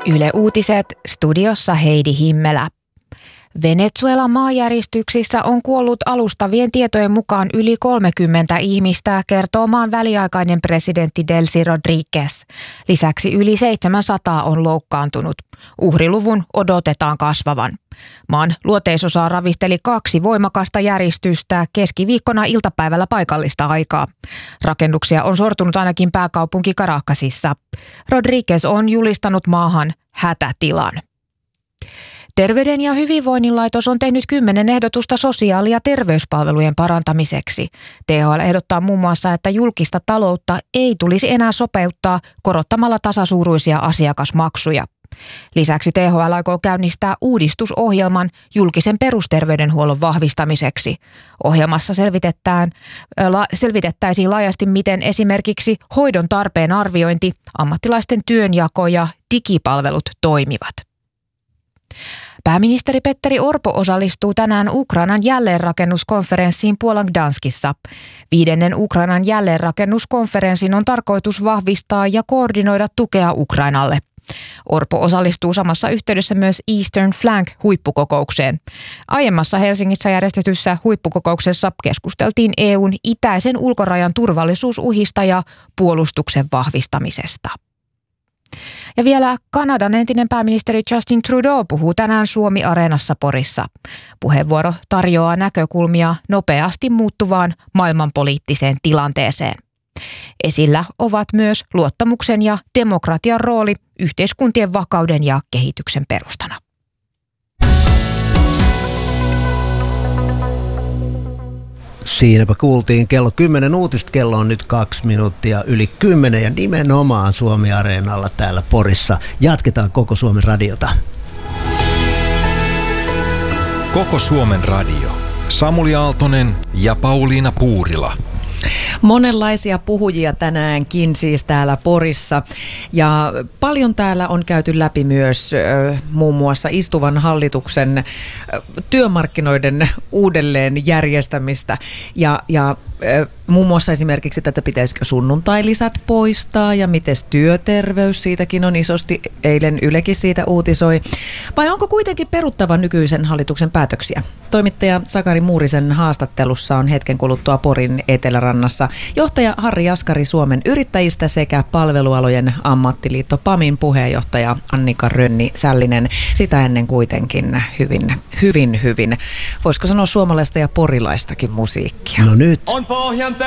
Yle Uutiset, studiossa Heidi Himmelä. Venezuelan maanjäristyksissä on kuollut alustavien tietojen mukaan yli 30 ihmistä, kertoo maan väliaikainen presidentti Delcy Rodríguez. Lisäksi yli 700 on loukkaantunut. Uhriluvun odotetaan kasvavan. Maan luoteisosaa ravisteli 2 voimakasta järistystä keskiviikkona iltapäivällä paikallista aikaa. Rakennuksia on sortunut ainakin pääkaupunki Caracasissa. Rodríguez on julistanut maahan hätätilan. Terveyden ja hyvinvoinnin laitos on tehnyt 10 ehdotusta sosiaali- ja terveyspalvelujen parantamiseksi. THL ehdottaa muun muassa, että julkista taloutta ei tulisi enää sopeuttaa korottamalla tasasuuruisia asiakasmaksuja. Lisäksi THL aikoo käynnistää uudistusohjelman julkisen perusterveydenhuollon vahvistamiseksi. Ohjelmassa selvitettäisiin laajasti, miten esimerkiksi hoidon tarpeen arviointi, ammattilaisten työnjako ja digipalvelut toimivat. Pääministeri Petteri Orpo osallistuu tänään Ukrainan jälleenrakennuskonferenssiin Puolan Gdanskissa. 5. Ukrainan jälleenrakennuskonferenssin on tarkoitus vahvistaa ja koordinoida tukea Ukrainalle. Orpo osallistuu samassa yhteydessä myös Eastern Flank-huippukokoukseen. Aiemmassa Helsingissä järjestetyssä huippukokouksessa keskusteltiin EUn itäisen ulkorajan turvallisuusuhista ja puolustuksen vahvistamisesta. Ja vielä Kanadan entinen pääministeri Justin Trudeau puhuu tänään Suomi-areenassa Porissa. Puheenvuoro tarjoaa näkökulmia nopeasti muuttuvaan maailmanpoliittiseen tilanteeseen. Esillä ovat myös luottamuksen ja demokratian rooli yhteiskuntien vakauden ja kehityksen perustana. Siinäpä kuultiin kello 10 uutista. Kello on nyt 2 minuuttia yli 10 ja nimenomaan Suomi-areenalla täällä Porissa. Jatketaan Koko Suomen radiota. Koko Suomen radio. Samuli Aaltonen ja Pauliina Puurila. Monenlaisia puhujia tänäänkin siis täällä Porissa ja paljon täällä on käyty läpi myös muun muassa istuvan hallituksen työmarkkinoiden uudelleen järjestämistä ja muun muassa esimerkiksi tätä pitäisikö sunnuntailisät poistaa ja miten työterveys, siitäkin on isosti, eilen Ylekin siitä uutisoi. Vai onko kuitenkin peruttava nykyisen hallituksen päätöksiä? Toimittaja Sakari Muurisen haastattelussa on hetken kuluttua Porin Etelärannassa johtaja Harri Jaskari Suomen yrittäjistä sekä palvelualojen ammattiliitto PAMin puheenjohtaja Annika Rönni-Sällinen. Sitä ennen kuitenkin hyvin, voisiko sanoa suomalaista ja porilaistakin musiikkia. No nyt. On pohjan